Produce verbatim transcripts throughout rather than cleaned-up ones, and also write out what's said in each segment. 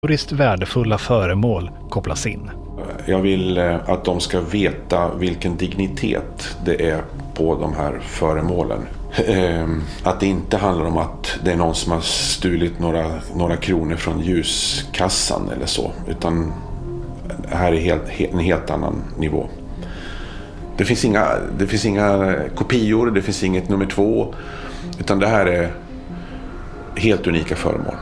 historiskt värdefulla föremål kopplas in. Jag vill att de ska veta vilken dignitet det är på de här föremålen. Att det inte handlar om att det är någon som har stulit några, några kronor från ljuskassan eller så. Utan det här är helt, en helt annan nivå. Det finns inga, det finns inga kopior, det finns inget nummer två. Utan det här är helt unika föremål.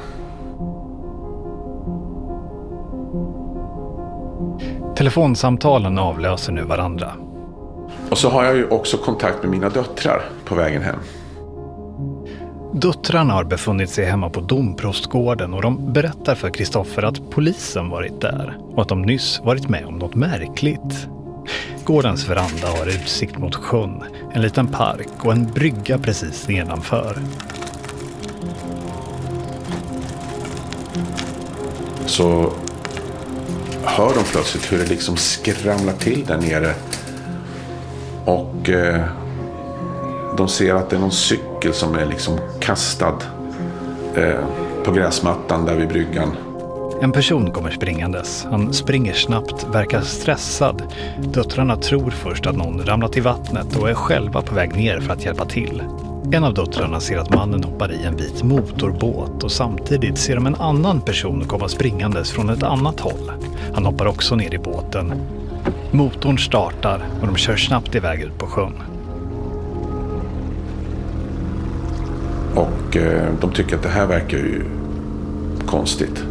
Telefonsamtalen avlöser nu varandra. Och så har jag ju också kontakt med mina döttrar på vägen hem. Döttrarna har befunnit sig hemma på Domprostgården och de berättar för Kristoffer att polisen varit där och att de nyss varit med om något märkligt. Gårdens veranda har utsikt mot sjön, en liten park och en brygga precis nedanför. Så hör de plötsligt hur det liksom skramlar till där nere. Och eh, de ser att det är någon cykel som är liksom kastad eh, på gräsmattan där vid bryggan. En person kommer springandes. Han springer snabbt, verkar stressad. Döttrarna tror först att någon ramlat i vattnet och är själva på väg ner för att hjälpa till. En av döttrarna ser att mannen hoppar i en vit motorbåt och samtidigt ser de en annan person komma springandes från ett annat håll. Han hoppar också ner i båten. Motorn startar och de kör snabbt iväg ut på sjön. Och eh, de tycker att det här verkar ju konstigt.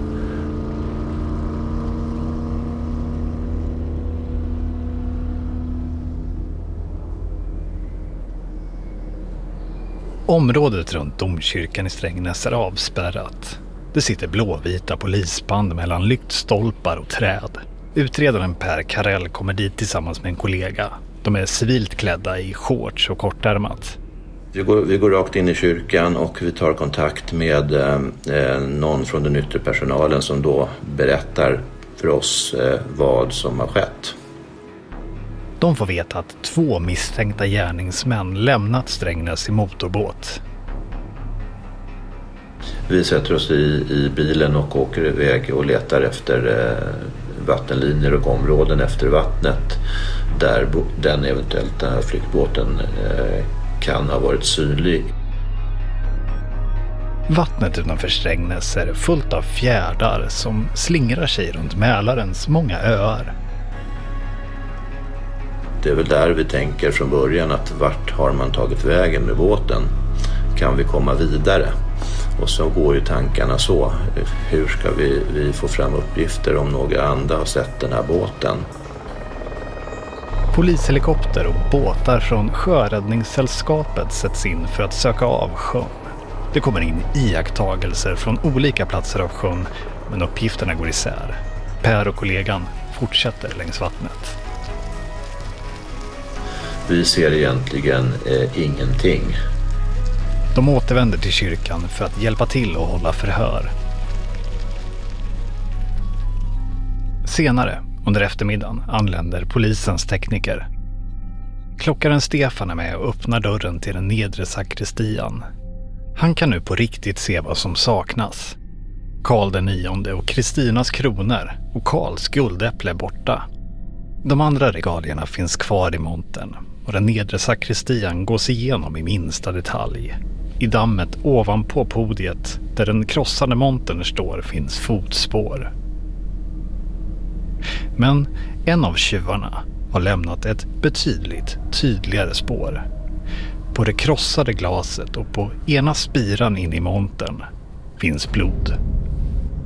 Området runt domkyrkan i Strängnäs är avspärrat. Det sitter blåvita polisband mellan lyktstolpar och träd. Utredaren Per Karell kommer dit tillsammans med en kollega. De är civilt klädda i shorts och kortärmat. Vi går, vi går rakt in i kyrkan och vi tar kontakt med eh, någon från den yttre personalen som då berättar för oss eh, vad som har skett. De får veta att två misstänkta gärningsmän lämnat Strängnäs i motorbåt. Vi sätter oss i, i bilen och åker iväg och letar efter eh, vattenlinjer och områden efter vattnet där bo, den eventuellt den här flyktbåten eh, kan ha varit synlig. Vattnet utanför Strängnäs är fullt av fjärdar som slingrar sig runt Mälarens många öar. Det är väl där vi tänker från början att vart har man tagit vägen med båten? Kan vi komma vidare? Och så går ju tankarna så. Hur ska vi, vi få fram uppgifter om några andra har sett den här båten? Polishelikopter och båtar från Sjöräddningssällskapet sätts in för att söka av sjön. Det kommer in iakttagelser från olika platser av sjön, men uppgifterna går isär. Per och kollegan fortsätter längs vattnet. Vi ser egentligen eh, ingenting. De återvänder till kyrkan för att hjälpa till och hålla förhör. Senare, under eftermiddagen, anländer polisens tekniker. Klockaren Stefan är med och öppnar dörren till den nedre sakristian. Han kan nu på riktigt se vad som saknas. Karl den nionde och Kristinas kronor och Karls guldäpple är borta. De andra regalierna finns kvar i montern och den nedre sakristian gås igenom i minsta detalj. I dammet ovanpå podiet där den krossade montern står finns fotspår. Men en av tjuvarna har lämnat ett betydligt tydligare spår. På det krossade glaset och på ena spiran in i montern finns blod.